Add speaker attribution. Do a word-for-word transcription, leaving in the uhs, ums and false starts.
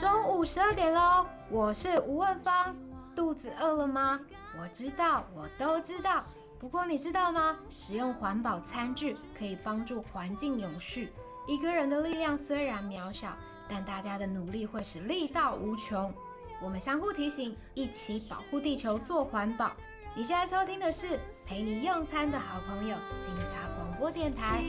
Speaker 1: 中午十二点喽，我是吴问芳。肚子饿了吗？我知道，我都知道。不过你知道吗？使用环保餐具可以帮助环境永续。一个人的力量虽然渺小，但大家的努力会使力道无穷。我们相互提醒，一起保护地球，做环保。你现在收听的是陪你用餐的好朋友——警察广播电台。